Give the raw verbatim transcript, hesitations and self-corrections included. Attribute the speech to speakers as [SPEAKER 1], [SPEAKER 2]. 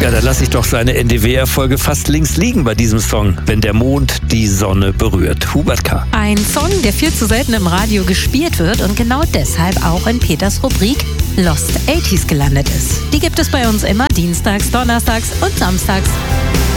[SPEAKER 1] Ja, da lasse ich doch seine N D W-Erfolge fast links liegen bei diesem Song, wenn der Mond die Sonne berührt. Hubert K.
[SPEAKER 2] Ein Song, der viel zu selten im Radio gespielt wird und genau deshalb auch in Peters Rubrik Lost achtziger gelandet ist. Die gibt es bei uns immer dienstags, donnerstags und samstags.